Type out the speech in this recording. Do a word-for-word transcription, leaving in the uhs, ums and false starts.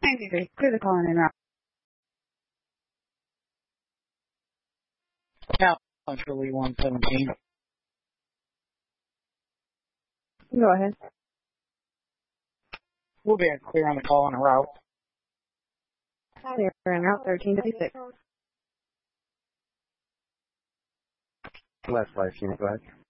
ninety-three, clear the call in and route. Now, Lee one seventeen. Go ahead. We'll be clear on the call on the route. Clear en route thirteen fifty-six. West Life Unit, go ahead.